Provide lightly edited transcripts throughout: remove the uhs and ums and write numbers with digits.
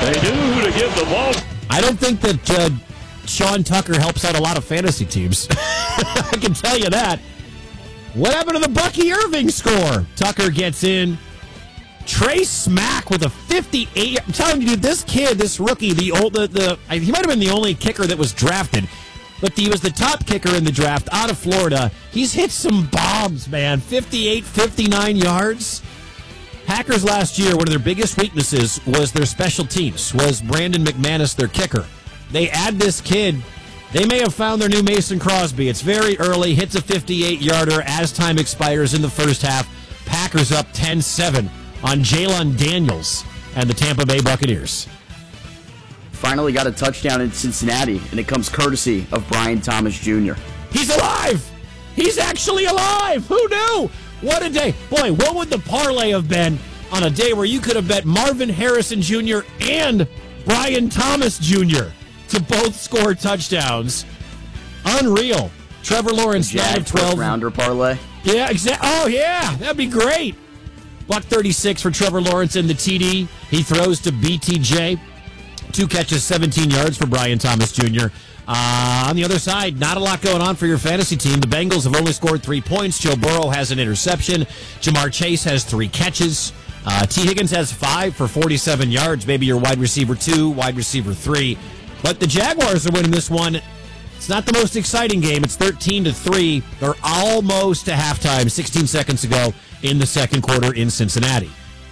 They knew who to give the ball. I don't think that Sean Tucker helps out a lot of fantasy teams. I can tell you that. What happened to the Bucky Irving score? Tucker gets in. Trey Smack with a 58. I'm telling you, dude, this kid, this rookie, he might have been the only kicker that was drafted, but he was the top kicker in the draft out of Florida. He's hit some bombs, man. 58, 59 yards. Packers last year, one of their biggest weaknesses was their special teams, was Brandon McManus, their kicker. They add this kid. They may have found their new Mason Crosby. It's very early, hits a 58-yarder as time expires in the first half. Packers up 10-7 on Jalen Daniels and the Tampa Bay Buccaneers. Finally got a touchdown in Cincinnati, and it comes courtesy of Brian Thomas Jr. He's alive! He's actually alive! Who knew? What a day. Boy, what would the parlay have been on a day where you could have bet Marvin Harrison Jr. and Brian Thomas Jr. to both score touchdowns? Unreal. Trevor Lawrence, 9 of 12. Rounder parlay. Yeah, exactly. Oh, yeah, that'd be great. $136 for Trevor Lawrence in the TD. He throws to BTJ. 2 catches, 17 yards for Brian Thomas Jr. On the other side, not a lot going on for your fantasy team. The Bengals have only scored 3 points. Joe Burrow has an interception. Jamar Chase has 3 catches. T. Higgins has 5 for 47 yards. Maybe your wide receiver 2, wide receiver 3. But the Jaguars are winning this one. It's not the most exciting game. It's 13-3. They're almost to halftime, 16 seconds to go in the second quarter in Cincinnati.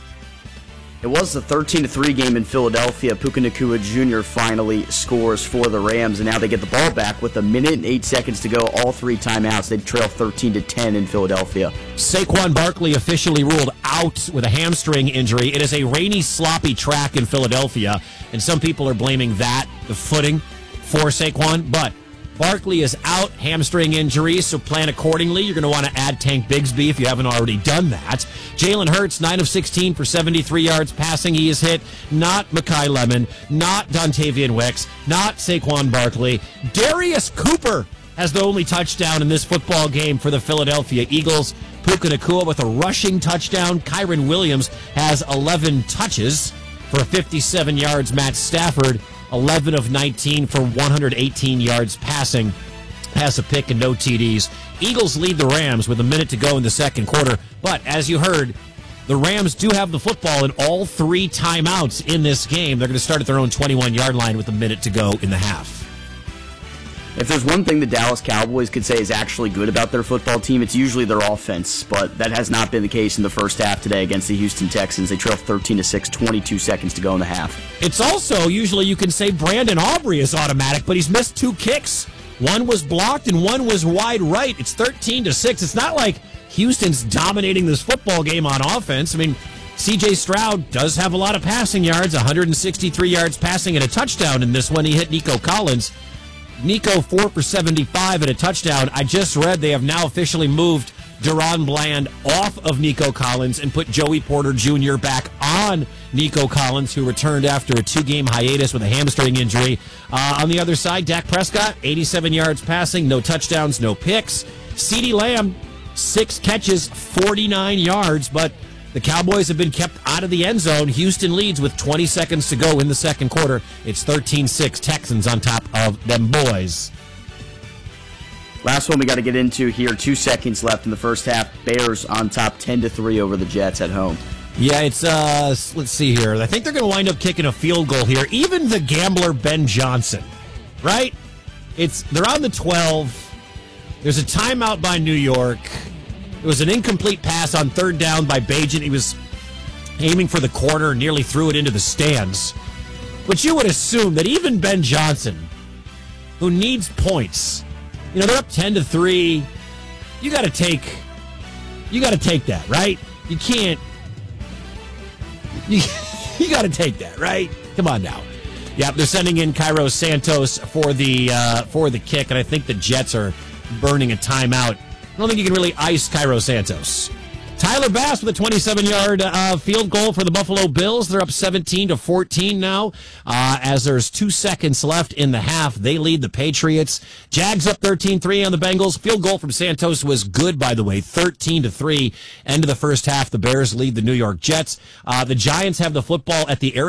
It was the 13-3 game in Philadelphia. Puka Nacua Jr. finally scores for the Rams, and now they get the ball back with 1 minute and 8 seconds to go. All 3 timeouts. They trail 13-10 in Philadelphia. Saquon Barkley officially ruled out with a hamstring injury. It is a rainy, sloppy track in Philadelphia, and some people are blaming that, the footing, for Saquon, but Barkley is out, hamstring injury, so plan accordingly. You're going to want to add Tank Bigsby if you haven't already done that. Jalen Hurts, 9 of 16 for 73 yards passing. He is hit. Not Mekhi Lemon, not Dontavian Wicks, not Saquon Barkley. Darius Cooper has the only touchdown in this football game for the Philadelphia Eagles. Puka Nacua with a rushing touchdown. Kyren Williams has 11 touches for 57 yards. Matt Stafford, 11 of 19 for 118 yards passing. Has a pick and no TDs. Eagles lead the Rams with 1 minute to go in the second quarter. But as you heard, the Rams do have the football in all 3 timeouts in this game. They're going to start at their own 21-yard line with 1 minute to go in the half. If there's one thing the Dallas Cowboys could say is actually good about their football team, it's usually their offense, but that has not been the case in the first half today against the Houston Texans. They trail 13-6, 22 seconds to go in the half. It's also, usually you can say Brandon Aubrey is automatic, but he's missed 2 kicks. One was blocked and one was wide right. It's 13-6. It's not like Houston's dominating this football game on offense. I mean, C.J. Stroud does have a lot of passing yards, 163 yards passing and a touchdown in this one. He hit Nico Collins. Nico 4 for 75 and a touchdown. I just read they have now officially moved Deron Bland off of Nico Collins and put Joey Porter Jr. back on Nico Collins, who returned after a 2-game hiatus with a hamstring injury. On the other side, Dak Prescott, 87 yards passing, no touchdowns, no picks. CeeDee Lamb, 6 catches, 49 yards, but the Cowboys have been kept out of the end zone. Houston leads with 20 seconds to go in the second quarter. It's 13-6, Texans on top of them boys. Last one we got to get into here. 2 seconds left in the first half. Bears on top 10-3 over the Jets at home. Yeah, it's, let's see here. I think they're going to wind up kicking a field goal here. Even the gambler Ben Johnson, right? They're on the 12. There's a timeout by New York. It was an incomplete pass on 3rd down by Bagent. He was aiming for the corner, nearly threw it into the stands. But you would assume that even Ben Johnson, who needs points, they're up 10-3. You got to take that, right? You can't. You got to take that, right? Come on now. Yeah, they're sending in Cairo Santos for the kick, and I think the Jets are burning a timeout. I don't think you can really ice Cairo Santos. Tyler Bass with a 27-yard field goal for the Buffalo Bills. They're up 17-14 now. As there's 2 seconds left in the half, they lead the Patriots. Jags up 13-3 on the Bengals. Field goal from Santos was good, by the way, 13-3. End of the first half, the Bears lead the New York Jets. The Giants have the football at the